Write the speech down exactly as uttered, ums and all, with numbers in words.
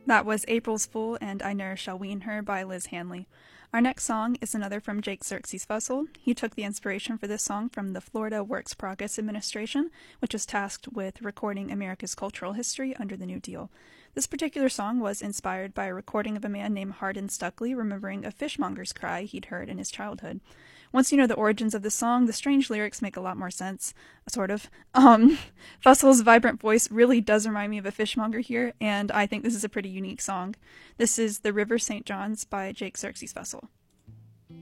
That was April's Fool and I Ne'er Shall Wean Her by Liz Hanley. Our next song is another from Jake Xerxes Fussell. He took the inspiration for this song from the Florida Works Progress Administration, which was tasked with recording America's cultural history under the New Deal. This particular song was inspired by a recording of a man named Hardin Stuckley remembering a fishmonger's cry he'd heard in his childhood. Once you know the origins of the song, the strange lyrics make a lot more sense, sort of. Um, Fussell's vibrant voice really does remind me of a fishmonger here, and I think this is a pretty unique song. This is The River Saint John's by Jake Xerxes Fussell.